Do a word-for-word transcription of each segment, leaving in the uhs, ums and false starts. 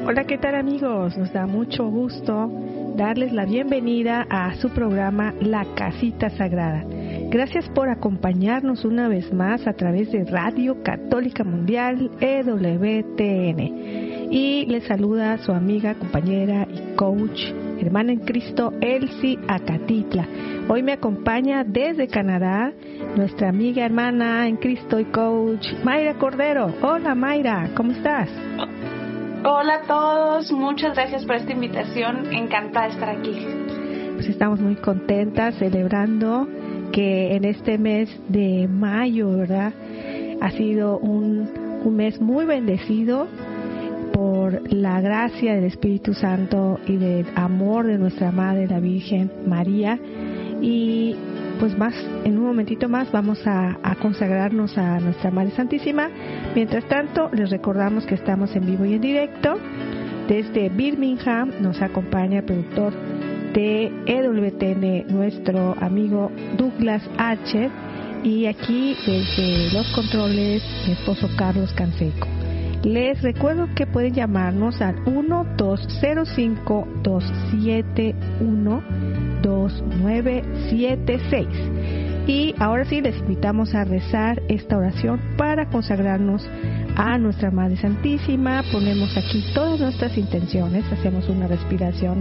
Hola, ¿qué tal amigos? Nos da mucho gusto darles la bienvenida a su programa La Casita Sagrada. Gracias por acompañarnos una vez más a través de Radio Católica Mundial E W T N. Y les saluda su amiga, compañera y coach, hermana en Cristo, Elsie Acatitla. Hoy me acompaña desde Canadá nuestra amiga, hermana en Cristo y coach, Mayra Cordero. Hola Mayra, ¿cómo estás? Hola a todos, muchas gracias por esta invitación, encantada de estar aquí. Pues estamos muy contentas celebrando que en este mes de mayo, ¿verdad? Ha sido un, un mes muy bendecido por la gracia del Espíritu Santo y del amor de nuestra Madre, la Virgen María. Y pues más, en un momentito más vamos a, a consagrarnos a nuestra Madre Santísima. Mientras tanto, les recordamos que estamos en vivo y en directo. Desde Birmingham nos acompaña el productor de E W T N, nuestro amigo Douglas Archer. Y aquí desde los controles, mi esposo Carlos Canseco. Les recuerdo que pueden llamarnos al uno dos cero cinco dos siete uno dos nueve siete seis. Y ahora sí les invitamos a rezar esta oración para consagrarnos a nuestra Madre Santísima. Ponemos aquí todas nuestras intenciones, hacemos una respiración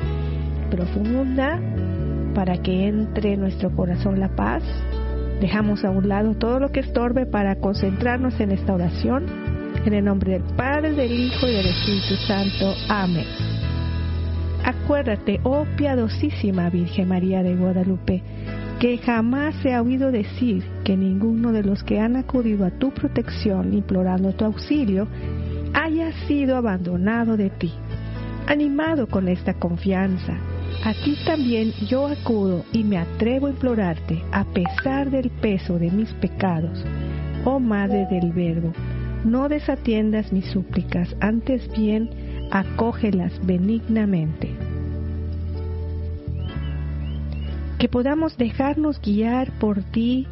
profunda para que entre en nuestro corazón la paz. Dejamos a un lado todo lo que estorbe para concentrarnos en esta oración. En el nombre del Padre, del Hijo y del Espíritu Santo. Amén. Acuérdate, oh piadosísima Virgen María de Guadalupe, que jamás se ha oído decir que ninguno de los que han acudido a tu protección implorando tu auxilio haya sido abandonado de ti. Animado con esta confianza, a ti también yo acudo y me atrevo a implorarte a pesar del peso de mis pecados. Oh Madre del Verbo, no desatiendas mis súplicas, antes bien acógelas benignamente. Que podamos dejarnos guiar por ti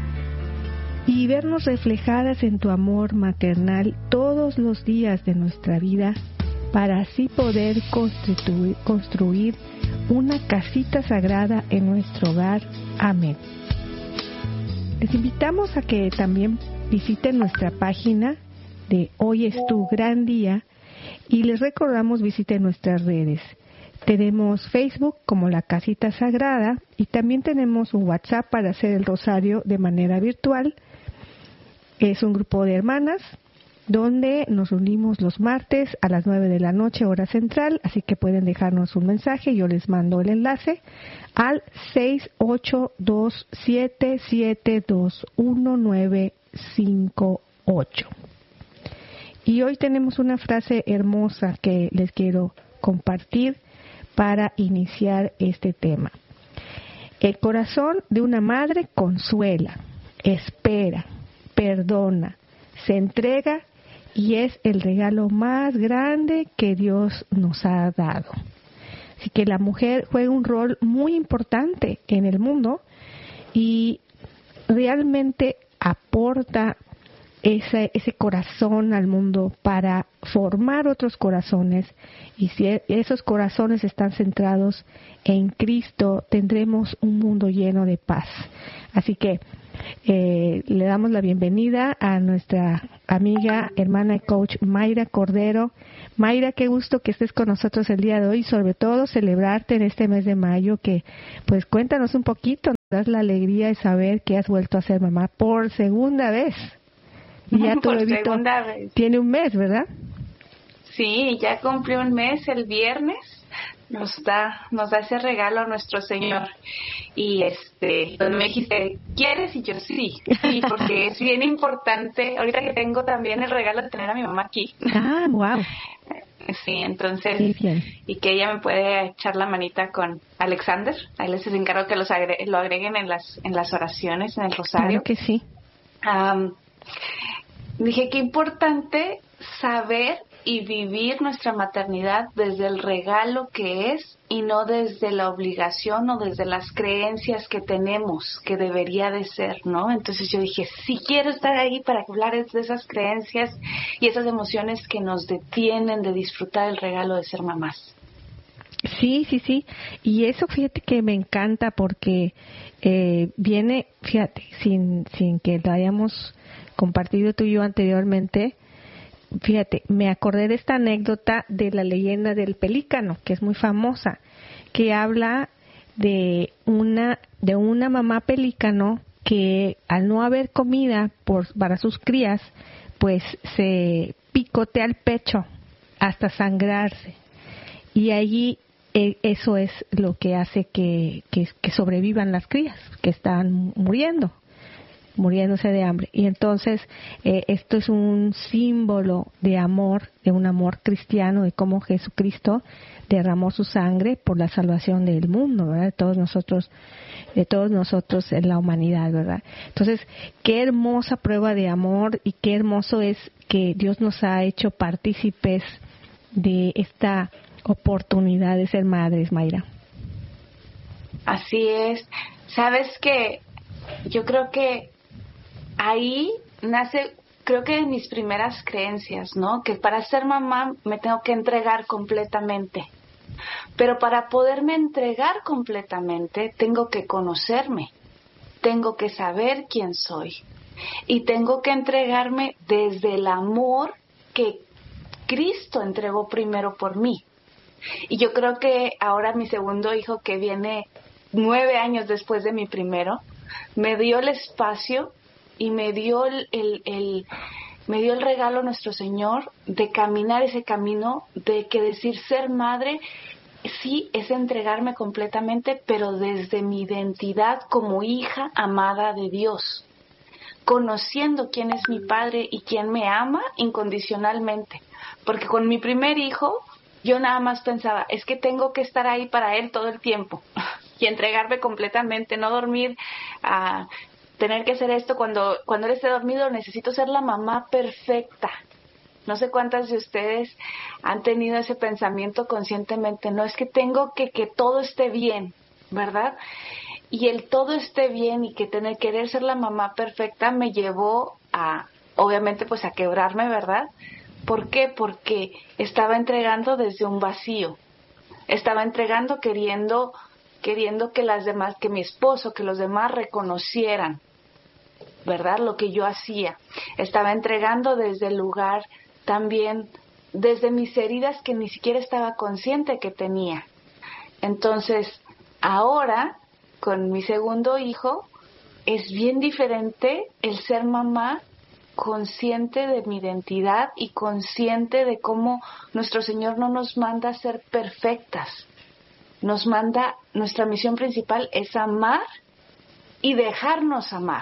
y vernos reflejadas en tu amor maternal todos los días de nuestra vida, para así poder construir, construir una casita sagrada en nuestro hogar. Amén. Les invitamos a que también visiten nuestra página de Hoy es tu gran día y les recordamos visiten nuestras redes. Tenemos Facebook como La Casita Sagrada y también tenemos un WhatsApp para hacer el rosario de manera virtual. Es un grupo de hermanas donde nos unimos los martes a las nueve de la noche hora central, así que pueden dejarnos un mensaje, yo les mando el enlace al seis ocho dos siete siete dos uno nueve cinco ocho. Y hoy tenemos una frase hermosa que les quiero compartir para iniciar este tema. El corazón de una madre consuela, espera, perdona, se entrega y es el regalo más grande que Dios nos ha dado. Así que la mujer juega un rol muy importante en el mundo y realmente aporta ese, ese corazón al mundo para formar otros corazones, y si esos corazones están centrados en Cristo, tendremos un mundo lleno de paz. Así que eh, le damos la bienvenida a nuestra amiga, hermana y coach Mayra Cordero. Mayra, qué gusto que estés con nosotros el día de hoy, y sobre todo celebrarte en este mes de mayo, que pues cuéntanos un poquito, nos das la alegría de saber que has vuelto a ser mamá por segunda vez. Y ya tu bebito tiene un mes, ¿verdad? Sí, ya cumplió un mes el viernes. Nos da, nos da ese regalo a nuestro Señor. Y este, pues me dijiste, ¿quieres? Y yo sí, sí, porque es bien importante. Ahorita que tengo también el regalo de tener a mi mamá aquí. Ah, wow. Sí, entonces, y que ella me puede echar la manita con Alexander. Ahí les encargo que los agre- lo agreguen en las, en las oraciones, en el rosario. Claro que sí. Um, dije, qué importante saber y vivir nuestra maternidad desde el regalo que es y no desde la obligación o desde las creencias que tenemos que debería de ser, ¿no? Entonces yo dije, sí quiero estar ahí para hablar de esas creencias y esas emociones que nos detienen de disfrutar el regalo de ser mamás. Sí, sí, sí. Y eso, fíjate que me encanta porque eh, viene, fíjate, sin, sin que lo hayamos compartido tú y yo anteriormente, fíjate, me acordé de esta anécdota de la leyenda del pelícano, que es muy famosa, que habla de una, de una mamá pelícano que al no haber comida por, para sus crías, pues se picotea el pecho hasta sangrarse. Y allí eh, eso es lo que hace que, que, que sobrevivan las crías, que están muriendo. muriéndose de hambre. Y entonces eh, esto es un símbolo de amor, de un amor cristiano, de cómo Jesucristo derramó su sangre por la salvación del mundo, ¿verdad? De todos nosotros, de todos nosotros en la humanidad, ¿verdad? Entonces, qué hermosa prueba de amor y qué hermoso es que Dios nos ha hecho partícipes de esta oportunidad de ser madres, Mayra. Así es. Sabes que yo creo que ahí nace, creo que de mis primeras creencias, ¿no? Que para ser mamá me tengo que entregar completamente. Pero para poderme entregar completamente, tengo que conocerme. Tengo que saber quién soy. Y tengo que entregarme desde el amor que Cristo entregó primero por mí. Y yo creo que ahora mi segundo hijo, que viene nueve años después de mi primero, me dio el espacio y me dio el, el, el me dio el regalo nuestro Señor de caminar ese camino, de que decir ser madre sí es entregarme completamente, pero desde mi identidad como hija amada de Dios, conociendo quién es mi padre y quién me ama incondicionalmente. Porque con mi primer hijo yo nada más pensaba, es que tengo que estar ahí para él todo el tiempo y entregarme completamente, no dormir, uh, tener que hacer esto cuando, cuando él esté dormido. Necesito ser la mamá perfecta. No sé cuántas de ustedes han tenido ese pensamiento conscientemente. No, es que tengo que que todo esté bien, ¿verdad? Y el todo esté bien y que tener querer ser la mamá perfecta me llevó a, obviamente, pues a quebrarme, ¿verdad? ¿Por qué? Porque estaba entregando desde un vacío. Estaba entregando queriendo, queriendo que las demás, que mi esposo, que los demás reconocieran, ¿verdad? Lo que yo hacía. Estaba entregando desde el lugar también, desde mis heridas que ni siquiera estaba consciente que tenía. Entonces, ahora, con mi segundo hijo, es bien diferente el ser mamá consciente de mi identidad y consciente de cómo nuestro Señor no nos manda a ser perfectas. Nos manda, nuestra misión principal es amar y dejarnos amar.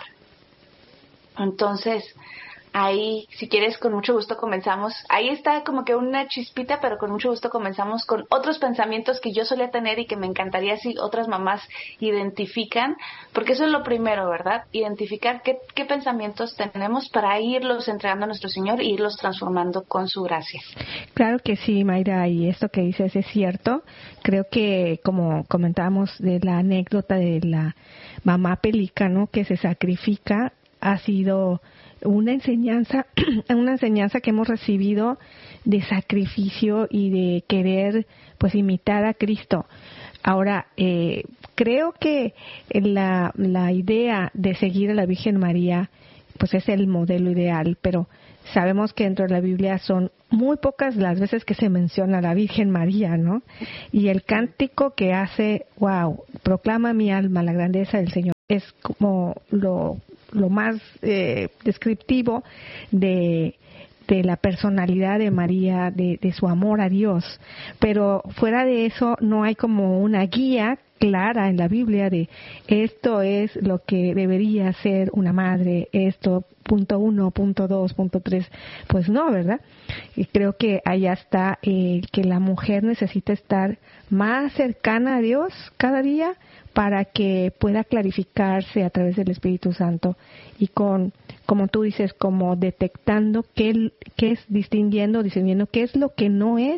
Entonces, ahí, si quieres, con mucho gusto comenzamos. Ahí está como que una chispita, pero con mucho gusto comenzamos con otros pensamientos que yo solía tener y que me encantaría si otras mamás identifican, porque eso es lo primero, ¿verdad? Identificar qué, qué pensamientos tenemos para irlos entregando a nuestro Señor e irlos transformando con su gracia. Claro que sí, Mayra, y esto que dices es cierto. Creo que, como comentábamos de la anécdota de la mamá pelícano que se sacrifica, ha sido una enseñanza, una enseñanza que hemos recibido de sacrificio y de querer, pues, imitar a Cristo. Ahora, eh, creo que la, la idea de seguir a la Virgen María, pues, es el modelo ideal, pero sabemos que dentro de la Biblia son muy pocas las veces que se menciona a la Virgen María, ¿no? Y el cántico que hace, wow, proclama mi alma la grandeza del Señor, es como lo lo más eh, descriptivo de, de la personalidad de María, de, de su amor a Dios. Pero fuera de eso no hay como una guía clara en la Biblia de esto es lo que debería ser una madre, esto, punto uno, punto dos, punto tres, pues no, ¿verdad? Y creo que allá está eh, que la mujer necesita estar más cercana a Dios cada día para que pueda clarificarse a través del Espíritu Santo y con, como tú dices, como detectando qué, qué es, distinguiendo, discerniendo qué es lo que no es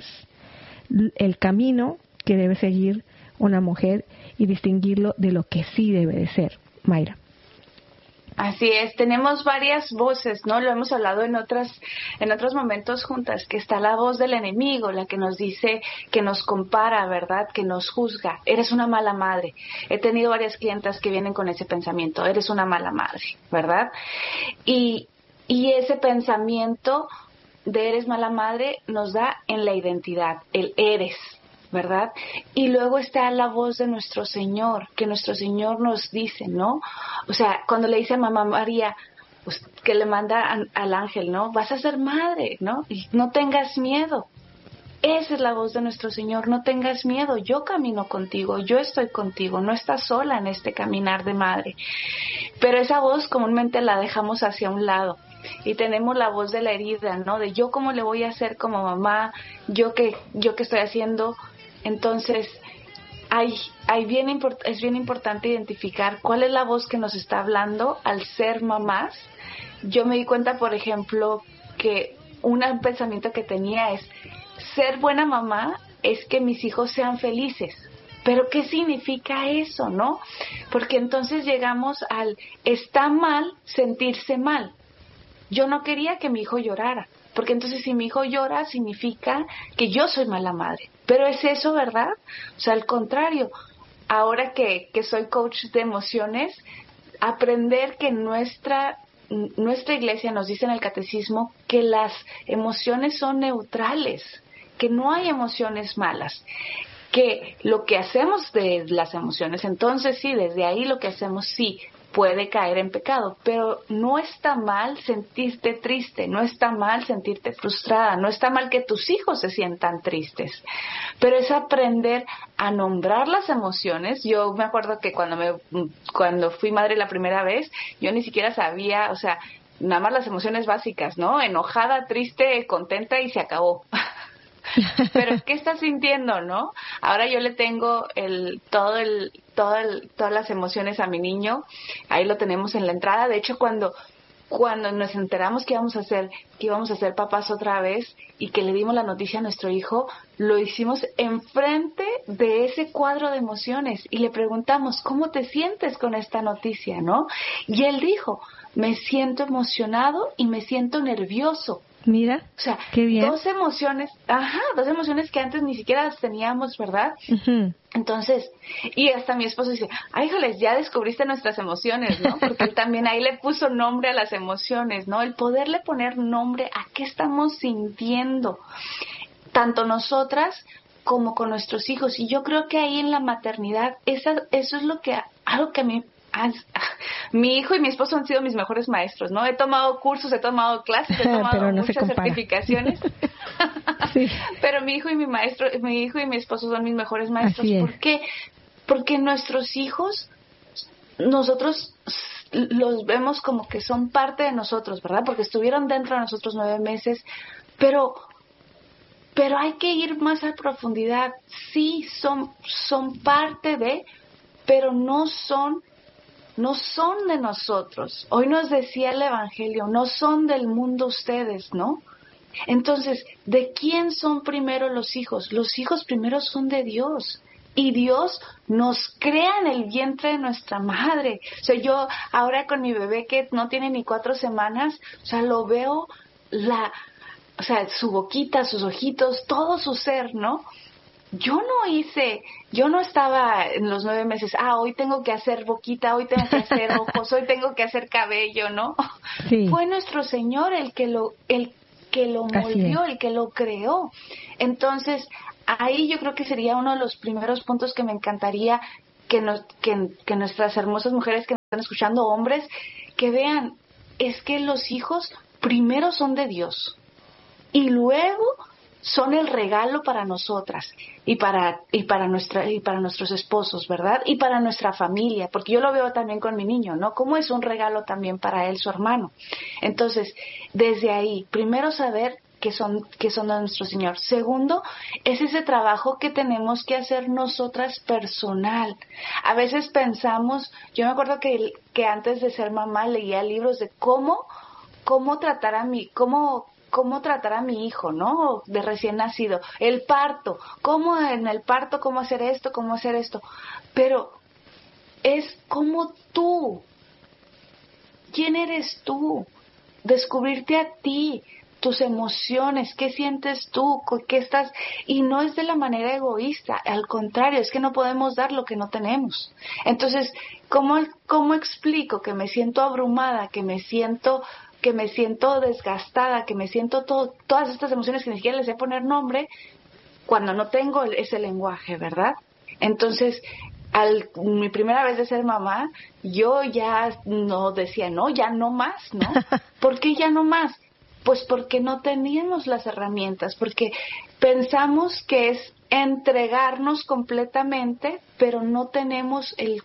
el camino que debe seguir una mujer y distinguirlo de lo que sí debe de ser. Mayra. Así es, tenemos varias voces, ¿no? Lo hemos hablado en otras, en otros momentos juntas, que está la voz del enemigo, la que nos dice, que nos compara, ¿verdad? Que nos juzga. Eres una mala madre. He tenido varias clientas que vienen con ese pensamiento, eres una mala madre, ¿verdad? Y, y ese pensamiento de eres mala madre nos da en la identidad, el eres, ¿verdad? Y luego está la voz de nuestro Señor, que nuestro Señor nos dice, ¿no? O sea, cuando le dice a mamá María, pues, que le manda a, al ángel, ¿no? Vas a ser madre, ¿no? Y no tengas miedo. Esa es la voz de nuestro Señor, no tengas miedo, yo camino contigo, yo estoy contigo, no estás sola en este caminar de madre. Pero esa voz comúnmente la dejamos hacia un lado. Y tenemos la voz de la herida, ¿no? De yo cómo le voy a hacer como mamá, yo qué, yo qué estoy haciendo. Entonces, hay, hay bien import- es bien importante identificar cuál es la voz que nos está hablando al ser mamás. Yo me di cuenta, por ejemplo, que un pensamiento que tenía es, ser buena mamá es que mis hijos sean felices. Pero ¿qué significa eso, no? Porque entonces llegamos al, está mal sentirse mal. Yo no quería que mi hijo llorara, porque entonces si mi hijo llora significa que yo soy mala madre. Pero es eso, ¿verdad? O sea, al contrario, ahora que, que soy coach de emociones, aprender que nuestra, nuestra iglesia nos dice en el catecismo que las emociones son neutrales, que no hay emociones malas, que lo que hacemos de las emociones, entonces sí, desde ahí lo que hacemos sí puede caer en pecado, pero no está mal sentirte triste, no está mal sentirte frustrada, no está mal que tus hijos se sientan tristes, pero es aprender a nombrar las emociones. Yo me acuerdo que cuando me cuando fui madre la primera vez, yo ni siquiera sabía, o sea, nada más las emociones básicas, ¿no? Enojada, triste, contenta y se acabó. Pero ¿qué estás sintiendo, no? Ahora yo le tengo el todo el todo el todas las emociones a mi niño. Ahí lo tenemos en la entrada. De hecho, cuando cuando nos enteramos que íbamos a hacer que íbamos a ser papás otra vez y que le dimos la noticia a nuestro hijo, lo hicimos enfrente de ese cuadro de emociones y le preguntamos, ¿cómo te sientes con esta noticia, no? Y él dijo, me siento emocionado y me siento nervioso. Mira, o sea, qué bien. dos emociones, ajá, dos emociones que antes ni siquiera las teníamos, ¿verdad? Uh-huh. Entonces, y hasta mi esposo dice, ay, híjoles, ya descubriste nuestras emociones, ¿no? Porque él también ahí le puso nombre a las emociones, ¿no? El poderle poner nombre a qué estamos sintiendo, tanto nosotras como con nuestros hijos. Y yo creo que ahí en la maternidad, esa, eso es lo que, algo que a mí, mi hijo y mi esposo han sido mis mejores maestros, ¿no? He tomado cursos, he tomado clases, he tomado no muchas certificaciones. Sí. Pero mi hijo y mi maestro, mi hijo y mi esposo son mis mejores maestros. ¿Por qué? Porque nuestros hijos, nosotros los vemos como que son parte de nosotros, ¿verdad? Porque estuvieron dentro de nosotros nueve meses, pero pero hay que ir más a profundidad. Sí, son son parte de, pero no son no son de nosotros. Hoy nos decía el Evangelio, no son del mundo ustedes, ¿no? Entonces, ¿de quién son primero los hijos? Los hijos primero son de Dios. Y Dios nos crea en el vientre de nuestra madre. O sea, yo ahora con mi bebé que no tiene ni cuatro semanas, o sea, lo veo, la, o sea, su boquita, sus ojitos, todo su ser, ¿no? Yo no hice, yo no estaba en los nueve meses, ah, hoy tengo que hacer boquita, hoy tengo que hacer ojos, hoy tengo que hacer cabello, ¿no? Sí. Fue nuestro Señor el que lo, el que lo moldeó, el que lo creó. Entonces, ahí yo creo que sería uno de los primeros puntos que me encantaría que, nos, que, que nuestras hermosas mujeres que nos están escuchando, hombres, que vean, es que los hijos primero son de Dios y luego son el regalo para nosotras y para y para nuestra y para nuestros esposos, ¿verdad? Y para nuestra familia, porque yo lo veo también con mi niño, ¿no? Cómo es un regalo también para él, su hermano. Entonces, desde ahí, primero saber que son que son de nuestro Señor. Segundo, es ese trabajo que tenemos que hacer nosotras personal. A veces pensamos, yo me acuerdo que que antes de ser mamá leía libros de cómo cómo tratar a mi cómo cómo tratar a mi hijo, ¿no? De recién nacido, el parto, cómo en el parto, cómo hacer esto, cómo hacer esto, pero es como tú, ¿quién eres tú? Descubrirte a ti, tus emociones, qué sientes tú, qué estás, y no es de la manera egoísta, al contrario, es que no podemos dar lo que no tenemos. Entonces, ¿cómo, cómo explico que me siento abrumada, que me siento que me siento desgastada, que me siento todo, todas estas emociones que ni siquiera les sé poner nombre, cuando no tengo ese lenguaje, ¿verdad? Entonces, al mi primera vez de ser mamá, yo ya no decía, no, ya no más, ¿no? ¿Por qué ya no más? Pues porque no teníamos las herramientas, porque pensamos que es entregarnos completamente, pero no tenemos el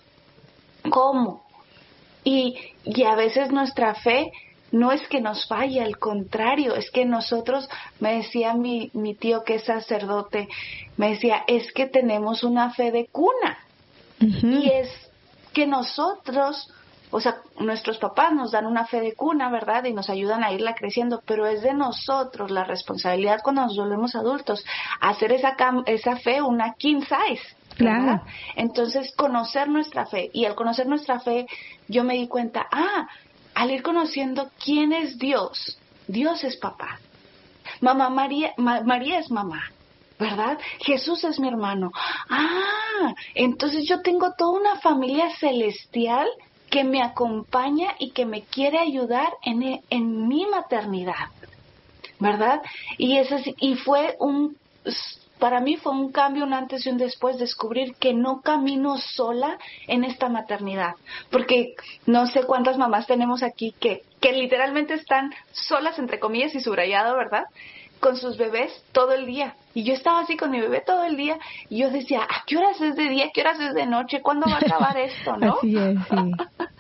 cómo. Y, y a veces nuestra fe no es que nos falle, al contrario, es que nosotros, me decía mi, mi tío que es sacerdote, me decía, es que tenemos una fe de cuna. Uh-huh. Y es que nosotros, o sea, nuestros papás nos dan una fe de cuna, ¿verdad? Y nos ayudan a irla creciendo, pero es de nosotros la responsabilidad cuando nos volvemos adultos, hacer esa, cam- esa fe una king size. ¿Verdad? Claro. Entonces, conocer nuestra fe. Y al conocer nuestra fe, yo me di cuenta, ah, al ir conociendo quién es Dios, Dios es papá. Mamá María, Ma, María es mamá, ¿verdad? Jesús es mi hermano. Ah, entonces yo tengo toda una familia celestial que me acompaña y que me quiere ayudar en, en mi maternidad, ¿verdad? Y, ese, y fue un... Para mí fue un cambio, un antes y un después, descubrir que no camino sola en esta maternidad. Porque no sé cuántas mamás tenemos aquí que, que literalmente están solas, entre comillas y subrayado, ¿verdad? Con sus bebés todo el día. Y yo estaba así con mi bebé todo el día y yo decía, ¿a qué horas es de día? ¿A qué horas es de noche? ¿Cuándo va a acabar esto? ¿No? Así es, sí.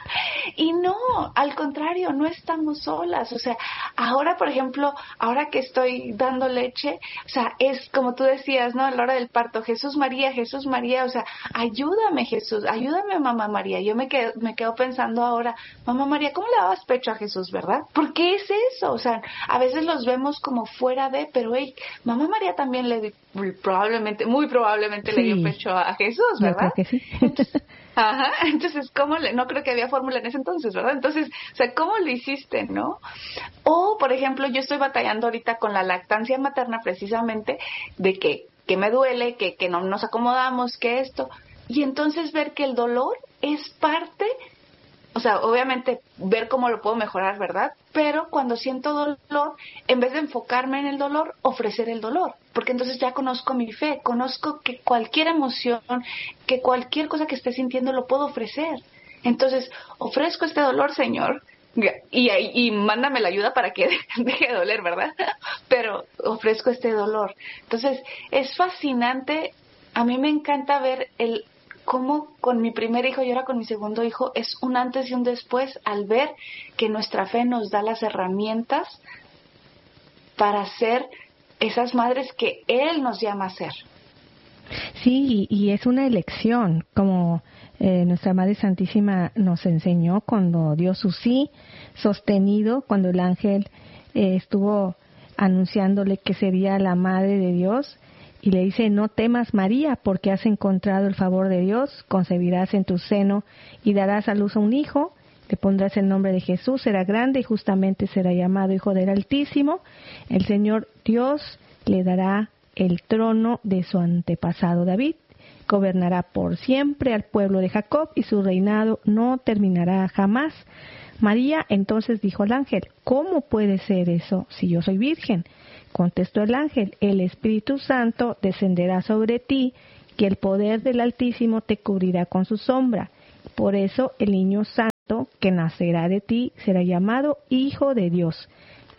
Y no, al contrario, no estamos solas. O sea, ahora, por ejemplo, ahora que estoy dando leche, o sea, es como tú decías, ¿no? A la hora del parto, Jesús María, Jesús María, o sea, ayúdame Jesús, ayúdame Mamá María. Yo me quedo, me quedo pensando ahora, Mamá María, ¿cómo le dabas pecho a Jesús, verdad? ¿Por qué es eso? O sea, a veces los vemos como fuera de, pero hey, Mamá María también le probablemente, muy probablemente sí. le dio pecho a Jesús, ¿verdad? Yo creo que sí. Entonces, ajá, entonces, ¿cómo le, no creo que había fórmula en ese entonces, ¿verdad? Entonces, o sea, ¿cómo lo hiciste, no? O, por ejemplo, yo estoy batallando ahorita con la lactancia materna precisamente de que, que me duele, que, que no nos acomodamos, que esto, y entonces ver que el dolor es parte, o sea, obviamente ver cómo lo puedo mejorar, ¿verdad? Pero cuando siento dolor, en vez de enfocarme en el dolor, ofrecer el dolor. Porque entonces ya conozco mi fe, conozco que cualquier emoción, que cualquier cosa que esté sintiendo lo puedo ofrecer. Entonces, ofrezco este dolor, Señor, y, y, y mándame la ayuda para que deje de doler, ¿verdad? Pero ofrezco este dolor. Entonces, es fascinante, a mí me encanta ver el cómo con mi primer hijo y ahora con mi segundo hijo es un antes y un después al ver que nuestra fe nos da las herramientas para ser esas madres que Él nos llama a ser. Sí, y, y es una elección, como eh, nuestra Madre Santísima nos enseñó cuando dio su sí sostenido, cuando el ángel eh, estuvo anunciándole que sería la Madre de Dios. Y le dice, no temas María, porque has encontrado el favor de Dios, concebirás en tu seno y darás a luz a un hijo, le pondrás el nombre de Jesús, será grande y justamente será llamado Hijo del Altísimo. El Señor Dios le dará el trono de su antepasado David, gobernará por siempre al pueblo de Jacob y su reinado no terminará jamás. María entonces dijo al ángel, ¿cómo puede ser eso si yo soy virgen? Contestó el ángel, el Espíritu Santo descenderá sobre ti, que el poder del Altísimo te cubrirá con su sombra. Por eso el niño santo que nacerá de ti será llamado Hijo de Dios.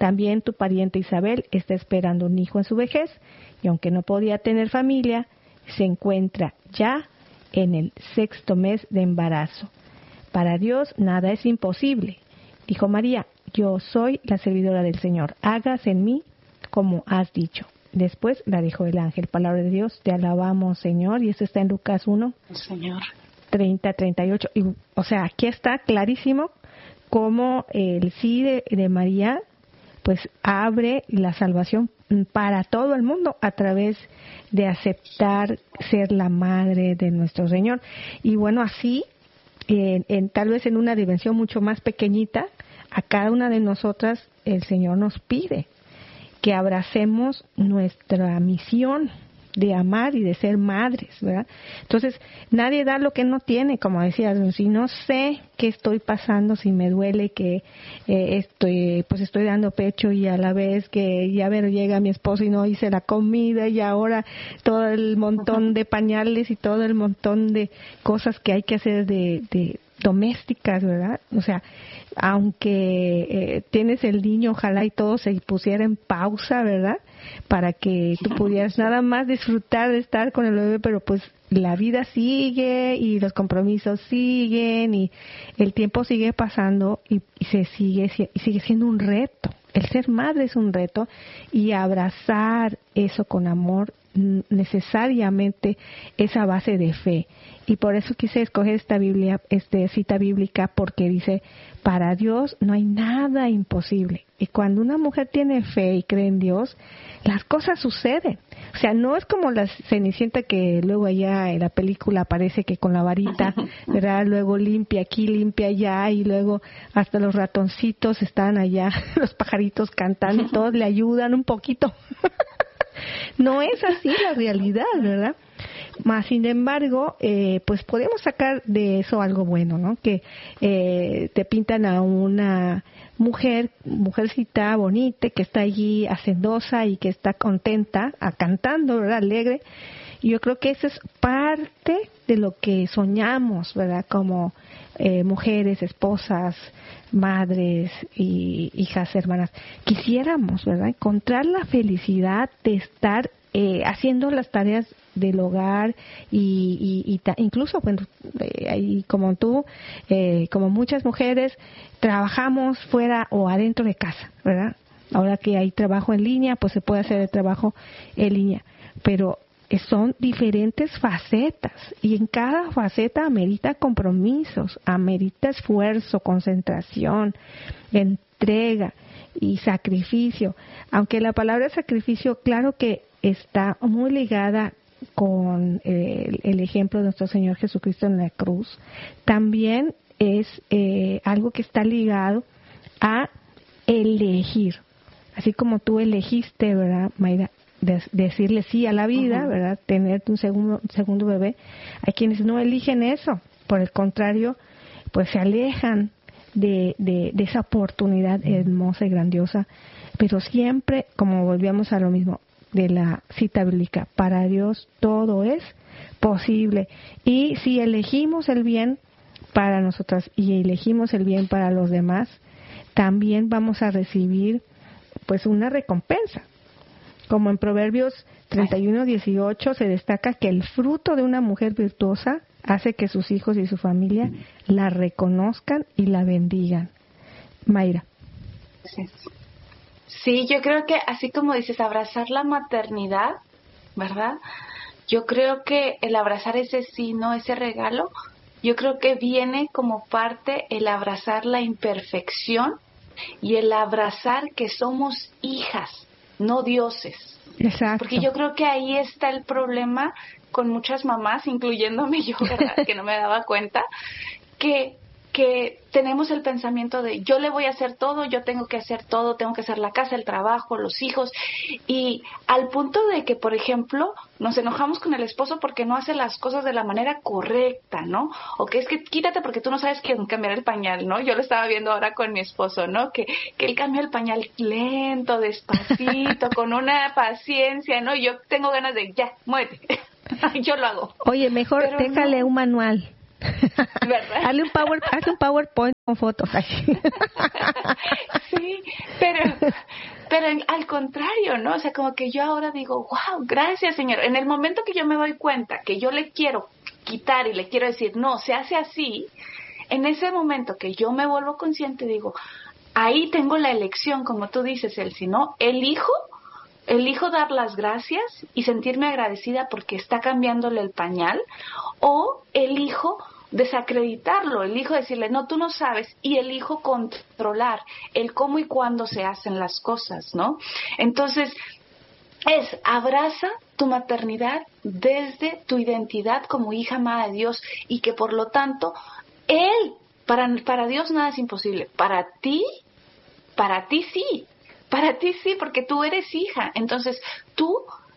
También tu pariente Isabel está esperando un hijo en su vejez, y aunque no podía tener familia, se encuentra ya en el sexto mes de embarazo. Para Dios nada es imposible. Dijo María, yo soy la servidora del Señor, hágase en mí como has dicho. Después la dijo el ángel, palabra de Dios, te alabamos, Señor, y esto está en Lucas uno, Señor. treinta, treinta y ocho. Y, o sea, aquí está clarísimo cómo el sí de, de María pues abre la salvación para todo el mundo a través de aceptar ser la madre de nuestro Señor. Y bueno, así, en, en, tal vez en una dimensión mucho más pequeñita, a cada una de nosotras el Señor nos pide que abracemos nuestra misión de amar y de ser madres, ¿verdad? Entonces, nadie da lo que no tiene, como decías, si no sé qué estoy pasando, si me duele que eh, estoy, pues estoy dando pecho y a la vez que ya ver llega mi esposo y no hice la comida y ahora todo el montón de pañales y todo el montón de cosas que hay que hacer de, de domésticas, ¿verdad? O sea, aunque eh, tienes el niño, ojalá y todo se pusiera en pausa, ¿verdad? Para que tú pudieras nada más disfrutar de estar con el bebé, pero pues la vida sigue y los compromisos siguen y el tiempo sigue pasando y, y se sigue y sigue siendo un reto. El ser madre es un reto y abrazar eso con amor necesariamente esa base de fe. Y por eso quise escoger esta Biblia, este cita bíblica, porque dice, para Dios no hay nada imposible. Y cuando una mujer tiene fe y cree en Dios, las cosas suceden. O sea, no es como la Cenicienta que luego allá en la película aparece que con la varita, ¿verdad? Luego limpia aquí, limpia allá, y luego hasta los ratoncitos están allá, los pajaritos cantando y todos le ayudan un poquito. No es así la realidad, ¿verdad? Más sin embargo, eh, pues podemos sacar de eso algo bueno, ¿no? Que eh, te pintan a una mujer, mujercita bonita, que está allí hacendosa y que está contenta, a, cantando, ¿verdad? Alegre. Y yo creo que eso es parte de lo que soñamos, ¿verdad? Como eh, mujeres, esposas, madres y hijas, hermanas. Quisiéramos, ¿verdad? Encontrar la felicidad de estar eh, haciendo las tareas del hogar y, y, y ta, incluso, bueno, eh, como tú, eh, como muchas mujeres, trabajamos fuera o adentro de casa, ¿verdad? Ahora que hay trabajo en línea, pues se puede hacer el trabajo en línea, pero son diferentes facetas y en cada faceta amerita compromisos, amerita esfuerzo, concentración, entrega y sacrificio. Aunque la palabra sacrificio, claro que está muy ligada con el, el ejemplo de nuestro Señor Jesucristo en la cruz, también es eh, algo que está ligado a elegir. Así como tú elegiste, ¿verdad, Mayra? De, decirle sí a la vida, uh-huh. ¿verdad? Tenerte un segundo, un segundo bebé. Hay quienes no eligen eso, por el contrario, pues se alejan de, de, de esa oportunidad hermosa y grandiosa, pero siempre, como volvíamos a lo mismo, de la cita bíblica, para Dios todo es posible. Y si elegimos el bien para nosotras y elegimos el bien para los demás, también vamos a recibir pues una recompensa. Como en Proverbios treinta y uno, dieciocho se destaca que el fruto de una mujer virtuosa hace que sus hijos y su familia la reconozcan y la bendigan. Mayra. Sí. Sí, yo creo que así como dices, abrazar la maternidad, ¿verdad? Yo creo que el abrazar ese signo, ese regalo, yo creo que viene como parte el abrazar la imperfección y el abrazar que somos hijas, no dioses. Exacto. Porque yo creo que ahí está el problema con muchas mamás, incluyéndome yo, ¿verdad? Que no me daba cuenta, que, que tenemos el pensamiento de yo le voy a hacer todo, yo tengo que hacer todo, tengo que hacer la casa, el trabajo, los hijos, y al punto de que, por ejemplo, nos enojamos con el esposo porque no hace las cosas de la manera correcta, ¿no? O que es que quítate porque tú no sabes quién cambiar el pañal, ¿no? Yo lo estaba viendo ahora con mi esposo, ¿no? Que, que él cambia el pañal lento, despacito, con una paciencia, ¿no? Yo tengo ganas de, ya, muévete. Yo lo hago. Oye, mejor Pero déjale no. un manual. ¿verdad? Hazle un power, haz un PowerPoint con fotos. Sí, pero, pero al contrario, ¿no? O sea, como que yo ahora digo, wow, gracias, Señor. En el momento que yo me doy cuenta que yo le quiero quitar y le quiero decir, no, se hace así, en ese momento que yo me vuelvo consciente, digo, ahí tengo la elección, como tú dices, Elsie, ¿no? Elijo, elijo dar las gracias y sentirme agradecida porque está cambiándole el pañal, o elijo desacreditarlo, elijo decirle, no, tú no sabes, y elijo controlar el cómo y cuándo se hacen las cosas, ¿no? Entonces, es abraza tu maternidad desde tu identidad como hija amada de Dios, y que por lo tanto, Él, para, para Dios nada es imposible, para ti, para ti sí, para ti sí, porque tú eres hija, entonces tú,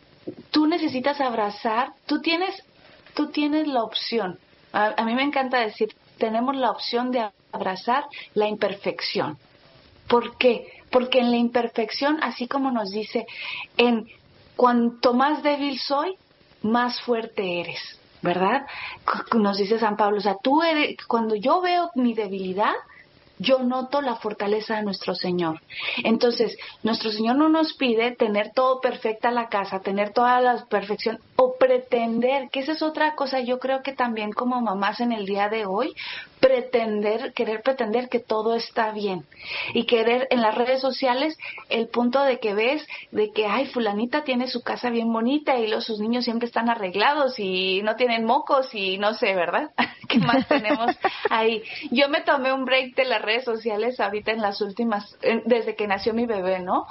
tú necesitas abrazar, tú tienes, tú tienes la opción. A, a mí me encanta decir, tenemos la opción de abrazar la imperfección. ¿Por qué? Porque en la imperfección, así como nos dice, en cuanto más débil soy, más fuerte eres, ¿verdad? Nos dice San Pablo, o sea, tú eres, cuando yo veo mi debilidad, yo noto la fortaleza de nuestro Señor. Entonces, nuestro Señor no nos pide tener todo perfecta la casa, tener toda la perfección o pretender, que esa es otra cosa, yo creo que también como mamás en el día de hoy, pretender, querer pretender que todo está bien y querer en las redes sociales el punto de que ves de que, ay, fulanita tiene su casa bien bonita y los, sus niños siempre están arreglados y no tienen mocos y no sé, ¿verdad? ¿Qué más tenemos ahí? Yo me tomé un break de las redes sociales ahorita en las últimas, desde que nació mi bebé, ¿no?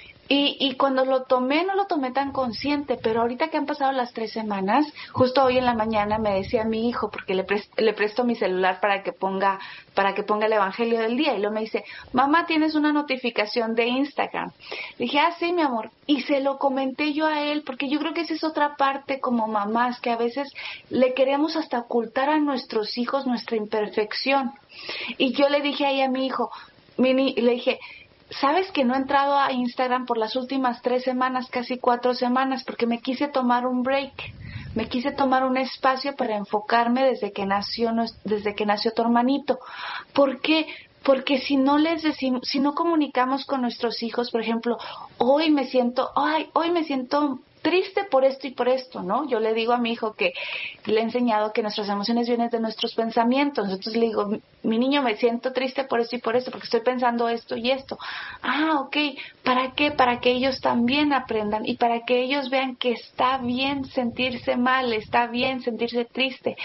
Y, y cuando lo tomé, no lo tomé tan consciente, pero ahorita que han pasado las tres semanas, justo hoy en la mañana me decía mi hijo, porque le, presto, le presto mi celular para que ponga para que ponga el evangelio del día, y luego me dice, mamá, tienes una notificación de Instagram. Le dije, ah, sí, mi amor, y se lo comenté yo a él, porque yo creo que esa es otra parte como mamás, que a veces le queremos hasta ocultar a nuestros hijos nuestra imperfección. Y yo le dije ahí a mi hijo, Mini, le dije, ¿sabes que no he entrado a Instagram por las últimas tres semanas, casi cuatro semanas? Porque me quise tomar un break, me quise tomar un espacio para enfocarme desde que nació, desde que nació tu hermanito. ¿Por qué? Porque si no les decimos, si no comunicamos con nuestros hijos, por ejemplo, hoy me siento, ay, hoy me siento triste por esto y por esto, ¿no? Yo le digo a mi hijo que le he enseñado que nuestras emociones vienen de nuestros pensamientos. Entonces le digo, mi niño, me siento triste por esto y por esto, porque estoy pensando esto y esto. Ah, ok. ¿Para qué? Para que ellos también aprendan y para que ellos vean que está bien sentirse mal, está bien sentirse triste.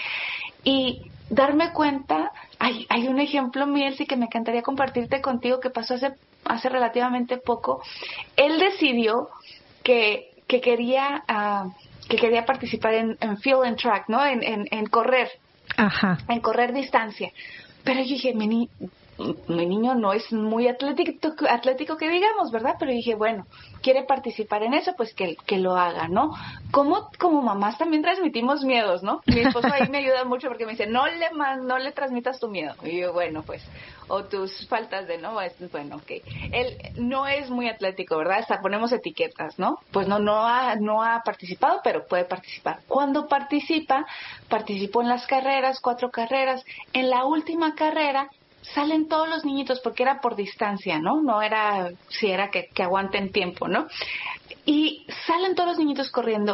Y darme cuenta, hay, hay un ejemplo, Mielsi, que me encantaría compartirte contigo, que pasó hace, hace relativamente poco. Él decidió que que quería uh, que quería participar en, en field and track, ¿no? En, en, en correr, Ajá. en correr distancia. Pero yo dije, mi, ni, mi niño no es muy atlético, atlético que digamos, ¿verdad? Pero dije, bueno, quiere participar en eso, pues que, que lo haga, ¿no? Como, como mamás también transmitimos miedos, ¿no? Mi esposo ahí me ayuda mucho porque me dice, no le, no le transmitas tu miedo. Y yo, bueno, pues, o tus faltas de, ¿no? Bueno, ok. Él no es muy atlético, ¿verdad? Hasta ponemos etiquetas, ¿no? Pues no, no ha, no ha participado, pero puede participar. Cuando participa, participó en las carreras, cuatro carreras. En la última carrera, salen todos los niñitos, porque era por distancia, ¿no? No era, si era que, que aguanten tiempo, ¿no? Y salen todos los niñitos corriendo.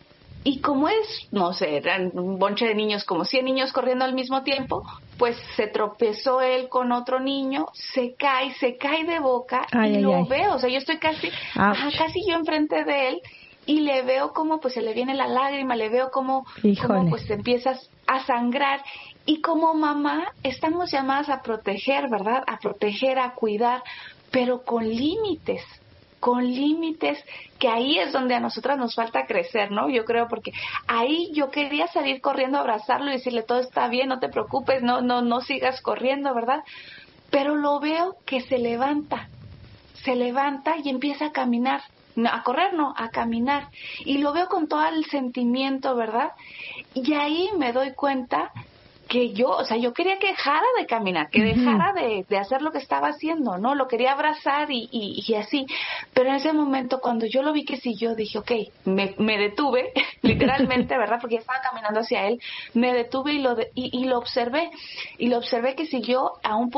Y como es, no sé, eran un bonche de niños, como cien niños corriendo al mismo tiempo, pues se tropezó él con otro niño, se cae, se cae de boca ay, y ay, lo ay. veo, o sea, yo estoy casi, ajá, casi yo enfrente de él y le veo como pues se le viene la lágrima, le veo como, como pues empiezas a sangrar. Y como mamá estamos llamadas a proteger, ¿verdad? A proteger, a cuidar, pero con límites, con límites, que ahí es donde a nosotras nos falta crecer, ¿no? Yo creo, porque ahí yo quería salir corriendo a abrazarlo y decirle, todo está bien, no te preocupes, no, no, no sigas corriendo, ¿verdad? Pero lo veo que se levanta, se levanta y empieza a caminar. No, a correr no, a caminar. Y lo veo con todo el sentimiento, ¿verdad? Y ahí me doy cuenta que yo, o sea, yo quería que dejara de caminar, que dejara de, de hacer lo que estaba haciendo, ¿no? Lo quería abrazar y, y, y así. Pero en ese momento, cuando yo lo vi que siguió, dije, ok, me, me detuve, literalmente, ¿verdad? Porque ya estaba caminando hacia él, me detuve y lo, de, y, y lo observé. Y lo observé que siguió a un